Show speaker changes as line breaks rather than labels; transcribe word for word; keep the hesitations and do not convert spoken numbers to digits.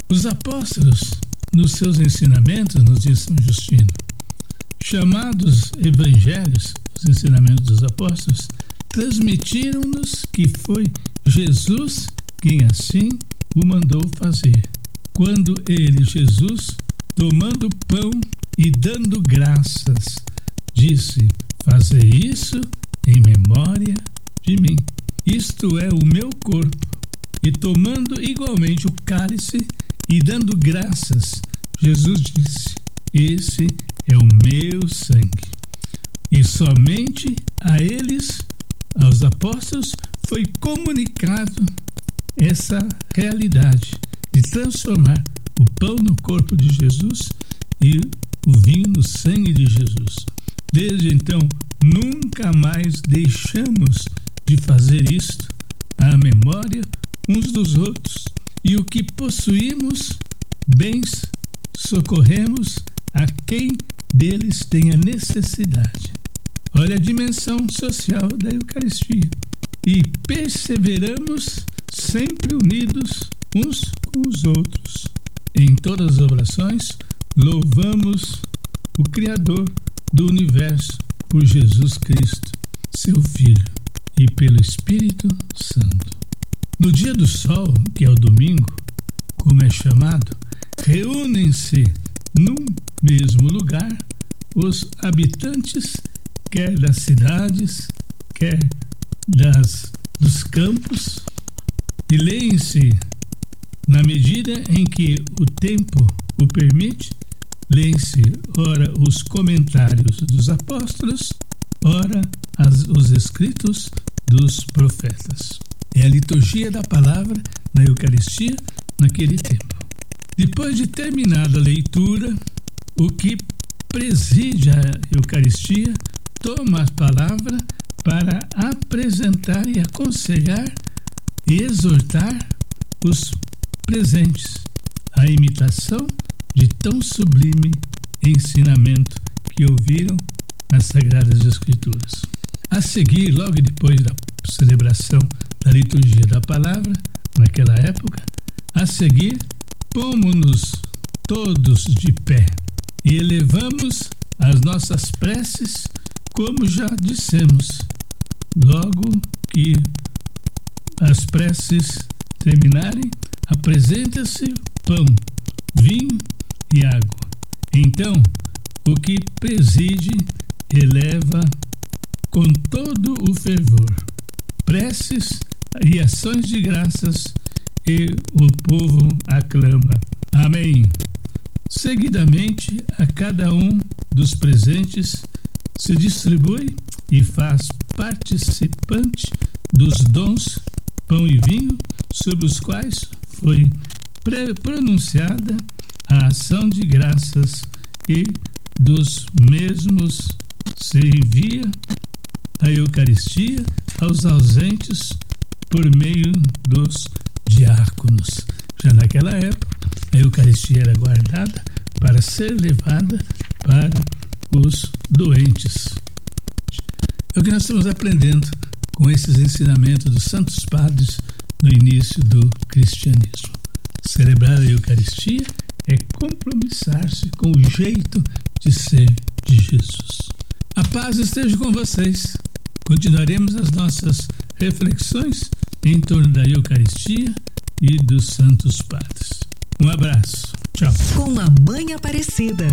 Os apóstolos, nos seus ensinamentos, nos diz São Justino, chamados evangelhos, os ensinamentos dos apóstolos, transmitiram-nos que foi Jesus quem assim o mandou fazer. Quando ele, Jesus, tomando o pão e dando graças, disse: fazei isso em memória de mim. Isto é o meu corpo. E tomando igualmente o cálice e dando graças, Jesus disse: esse é o meu sangue. E somente a eles, aos apóstolos, foi comunicado essa realidade de transformar o pão no corpo de Jesus e o vinho no sangue de Jesus. Desde então, nunca mais deixamos de fazer isto à memória uns dos outros, e o que possuímos, bens, socorremos a quem deles tenha necessidade. Olha a dimensão social da Eucaristia. E perseveramos sempre unidos uns com os outros. Em todas as orações, louvamos o Criador do Universo por Jesus Cristo, seu Filho, e pelo Espírito Santo. No dia do sol, que é o domingo, como é chamado, reúnem-se num mesmo lugar os habitantes, quer das cidades, quer das, dos campos, e leem-se, na medida em que o tempo o permite, leem-se ora os comentários dos apóstolos, ora as, os escritos dos profetas. É a liturgia da palavra na Eucaristia naquele tempo. Depois de terminada a leitura, o que preside a Eucaristia toma a palavra para apresentar e aconselhar e exortar os presentes à imitação de tão sublime ensinamento que ouviram nas Sagradas Escrituras. A seguir, logo depois da celebração da liturgia da palavra, naquela época, a seguir, pomos-nos todos de pé e elevamos as nossas preces, como já dissemos. Logo que as preces terminarem, apresenta-se pão, vinho e água. Então, o que preside eleva com todo o fervor preces e ações de graças, e o povo aclama. Amém. Seguidamente, a cada um dos presentes se distribui e faz participante dos dons, pão e vinho, sobre os quais foi pronunciada a ação de graças, e dos mesmos se envia a Eucaristia aos ausentes por meio dos diáconos. Já naquela época, a Eucaristia era guardada para ser levada para os doentes. É o que nós estamos aprendendo com esses ensinamentos dos santos padres no início do cristianismo. Celebrar a Eucaristia é compromissar-se com o jeito de ser de Jesus. A paz esteja com vocês. Continuaremos as nossas reflexões em torno da Eucaristia e dos santos padres. Um abraço. Tchau.
Com a Mãe Aparecida.